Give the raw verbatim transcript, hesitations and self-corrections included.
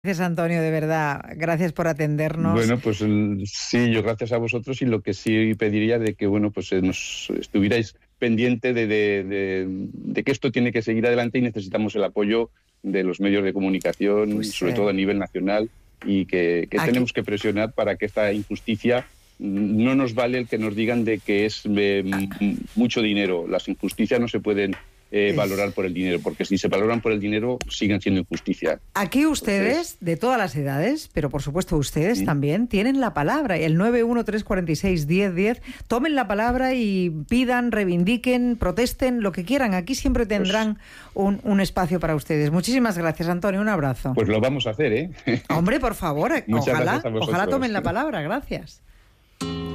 Gracias, Antonio, de verdad. Gracias por atendernos. Bueno, pues sí, yo gracias a vosotros, y lo que sí pediría de que, bueno, pues nos estuvierais pendiente de, de, de, de que esto tiene que seguir adelante y necesitamos el apoyo de los medios de comunicación, pues, sobre eh... todo a nivel nacional, y que, que tenemos que presionar para que esta injusticia no nos vale el que nos digan de que es eh, mucho dinero. Las injusticias no se pueden Eh, valorar por el dinero, porque si se valoran por el dinero siguen siendo injusticia. Aquí ustedes, Entonces, de todas las edades, pero por supuesto ustedes ¿sí? también, tienen la palabra. El nueve uno tres cuatro seis uno cero uno cero, tomen la palabra y pidan, reivindiquen, protesten, lo que quieran. Aquí siempre tendrán pues, un, un espacio para ustedes. Muchísimas gracias, Antonio, un abrazo. Pues lo vamos a hacer, ¿eh? Hombre, por favor, ojalá, ojalá tomen la palabra. Gracias.